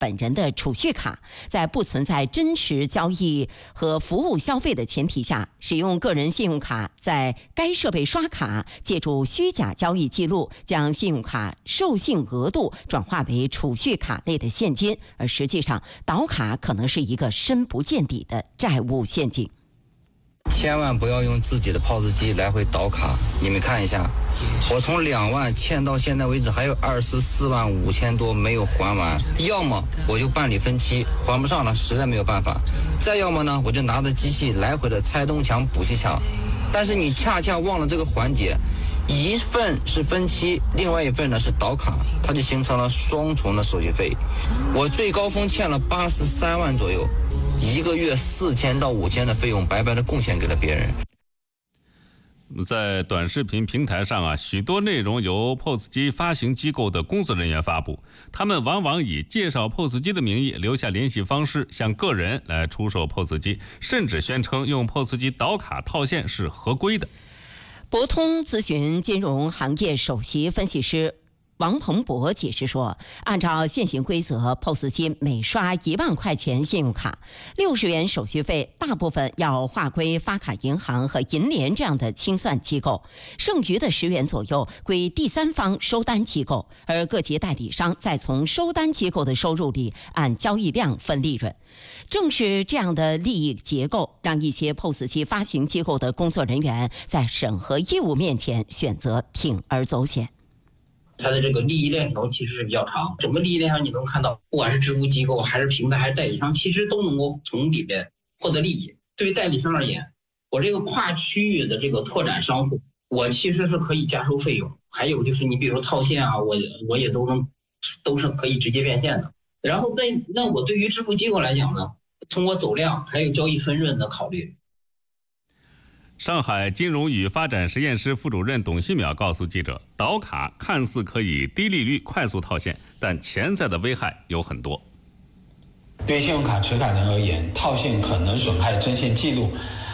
本人的储蓄卡，在不存在真实交易和服务消费的前提下，使用个人信用卡在该设备刷卡，借助虚假交易记录，将信用卡授信额度转化为储蓄卡内的现金，而实际上倒卡可能是一个深不见底的债务陷阱。 千万不要用自己的 POS 机来回倒卡。你们看一下，我从2万欠到现在为止还有24万5千多没有还完，要么我就办理分期，还不上了实在没有办法，再要么呢我就拿着机器来回的拆东墙补西墙。但是你恰恰忘了这个环节，一份是分期，另外一份呢是倒卡，它就形成了双重的手续费。我最高峰欠了83万左右，一个月4000到5000的费用白白的贡献给了别人。 在短视频平台上许多内容由 POS 机发行机构的工作人员发布，他们往往以介绍 POS 机的名义留下联系方式，向个人来出售 POS 机，甚至宣称用 POS 机倒卡套现是合规的。 博通咨询金融行业首席分析师王鹏博解释说，按照现行规则 ，POS 机每刷1万块钱信用卡，60元手续费大部分要划归发卡银行和银联这样的清算机构，剩余的10元左右归第三方收单机构，而各级代理商再从收单机构的收入里按交易量分利润。正是这样的利益结构，让一些 POS 机发行机构的工作人员在审核义务面前选择铤而走险。 它的这个利益链条其实是比较长，整个利益链上你能看到，不管是支付机构还是平台还是代理商，其实都能够从里边获得利益。对于代理商而言，我这个跨区域的这个拓展商户，我其实是可以加收费用。还有就是你比如套现我也都是可以直接变现的。然后那我对于支付机构来讲呢，通过走量还有交易分润的考虑。 上海金融与发展实验室副主任董希淼告诉记者，倒卡看似可以低利率快速套现，但潜在的危害有很多。 对信用卡持卡人而言，套现可能损害征信记录，